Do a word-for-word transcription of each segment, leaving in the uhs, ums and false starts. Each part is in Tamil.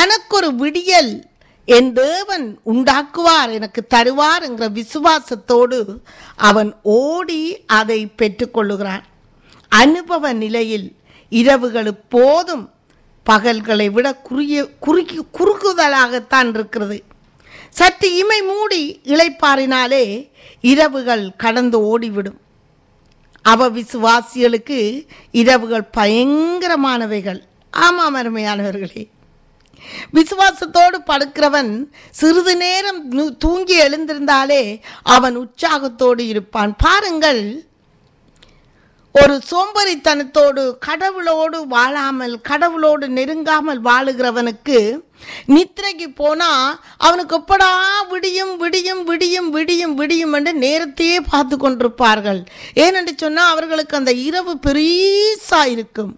எனக்கொரு விடியல் என் தேவன் உண்டாக்குவார், எனக்கு தருவார் என்கிற விசுவாசத்தோடு அவன் ஓடி அதை பெற்றுக்கொள்ளுகிறான். அனுபவ நிலையில் இரவுகள் போதும் பகல்களை விட குறுகிய குறுகி குறுகுதலாகத்தான் இருக்கிறது. சற்று இமை மூடி இளைப்பாறினாலே இரவுகள் கடந்து ஓடிவிடும். அவ விசுவாசிகளுக்கு இரவுகள் பயங்கரமானவைகள். ஆமாம் அருமையானவர்களே, விசுவாசத்தோடு படுக்கிறவன் சிறிது நேரம் தூங்கி எழுந்திருந்தாலே அவன் உற்சாகத்தோடு இருப்பான். பாருங்கள், ஒரு சோம்பரித்தனத்தோடு கடவுளோடு வாழாமல் கடவுளோடு நெருங்காமல் வாழுகிறவனுக்கு நித்திரைக்கு போனா அவனுக்கு எப்படா விடியும் விடியும் விடியும் விடியும் விடியும் என்று நேரத்தையே பார்த்து கொண்டிருப்பார்கள். ஏனென்று சொன்னால் அவர்களுக்கு அந்த இரவு பெரிசா இருக்கும்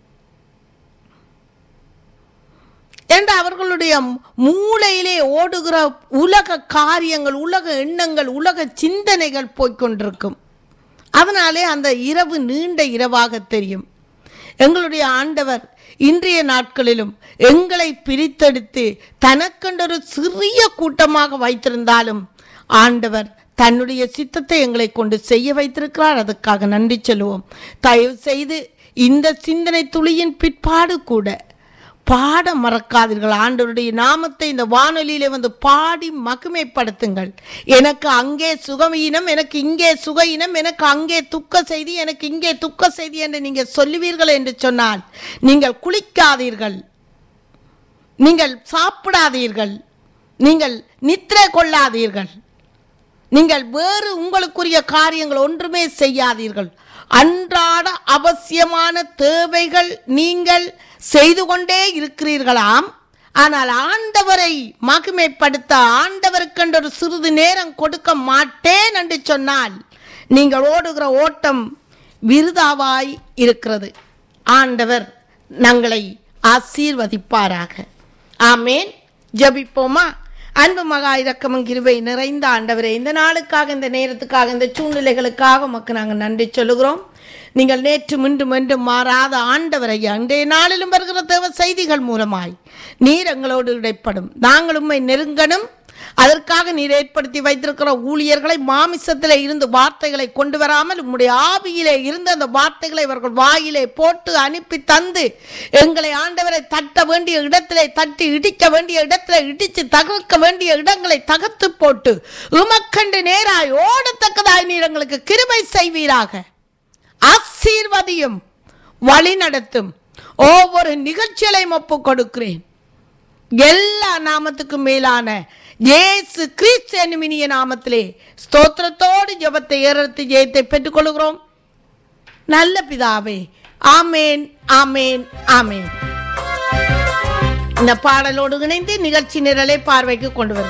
என்று அவர்களுடைய மூளையிலே ஓடுகிற உலக காரியங்கள், உலக எண்ணங்கள், உலக சிந்தனைகள் போய்கொண்டிருக்கும். அதனாலே அந்த இரவு நீண்ட இரவாக தெரியும். எங்களுடைய ஆண்டவர் இன்றைய நாட்களிலும் எங்களை பிரித்தெடுத்து தனக்கென்றொரு சிறிய கூட்டமாக வைத்திருந்தாலும் ஆண்டவர் தன்னுடைய சித்தத்தை எங்களை கொண்டு செய்ய வைத்திருக்கிறார். அதுக்காக நன்றி சொல்லுவோம். தயவு செய்து இந்த சிந்தனை துளியின் பிற்பாடு கூட பாட மறக்காதீர்கள். ஆண்டவருடைய நாமத்தை இந்த வானொலியிலே வந்து பாடி மகிமைப்படுத்துங்கள். எனக்கு அங்கே சுகமீனம், எனக்கு இங்கே சுகையினம், எனக்கு அங்கே துக்க செய்தி, எனக்கு இங்கே துக்க செய்தி என்று நீங்கள் சொல்லுவீர்கள் என்று சொன்னால் நீங்கள் குளிக்காதீர்கள், நீங்கள் சாப்பிடாதீர்கள், நீங்கள் நித்திரை கொள்ளாதீர்கள், நீங்கள் வேறு உங்களுக்குரிய காரியங்கள் ஒன்றுமே செய்யாதீர்கள். அன்றாட அவசியமான தேவைகள் நீங்கள் செய்து கொண்டே இருக்கிறீர்களாம். ஆனால் ஆண்டவரை மகிமைப்படுத்த ஆண்டவருக்கென்று ஒரு சிறிது நேரம் கொடுக்க மாட்டேன் என்று சொன்னால் நீங்கள் ஓடுகிற ஓட்டம் விருதாவாய் இருக்கிறது. ஆண்டவர் நங்களை ஆசீர்வதிப்பாராக. ஆமேன். ஜெபிப்போமா? அன்பு மகா இரக்கமும் கிருபை நிறைந்த ஆண்டவரே, இந்த நாளுக்காக, இந்த நேரத்துக்காக, இந்த சூழ்நிலைகளுக்காக உமக்கு நாங்கள் நன்றி சொல்லுகிறோம். நீங்கள் நேற்று மீண்டும் மீண்டும் மாறாத ஆண்டவரை அன்றைய நாளிலும் வருகிற தேவ செய்திகள் மூலமாய் நீர் எங்களோடு இடைப்படும். நாங்கள் உம்மை நெருங்கணும். அதற்காக நீர் ஏற்படுத்தி வைத்திருக்கிற ஊழியர்களை மாமிசத்திலே இருந்து வார்த்தைகளை கொண்டு வராமல் உம்முடைய ஆவியிலே இருந்து அந்த வார்த்தைகளை இவர்கள் வாயிலே போட்டு அனுப்பி தந்து எங்களை ஆண்டவரை தட்ட வேண்டிய இடத்திலே தட்டி, இடிக்க வேண்டிய இடத்திலே இடித்து, தகர்க்க வேண்டிய இடங்களை தகர்த்து போட்டு உமக்கண்டு நேராய் ஓடத்தக்கதாய் நீர் எங்களுக்கு கிருபை செய்வீராக. ஆசீர்வதியும், வழி நடத்தும். ஒவ்வொரு நிகழ்ச்சிகளையும் ஒப்பு கொடுக்கிறேன். எல்லா நாமத்துக்கும் மேலான இயேசு கிறிஸ்து என்னும் இனிய நாமத்திலே ஸ்தோத்திரத்தோடு ஜெபத்தை ஏறெடுத்து ஜெயத்தை பெற்றுக் கொள்கிறோம் நல்ல பிதாவே. ஆமேன், ஆமேன், ஆமேன். இந்த பாடலோடு இணைந்து நிகழ்ச்சி நிரலை பார்வைக்கு கொண்டு வரும்.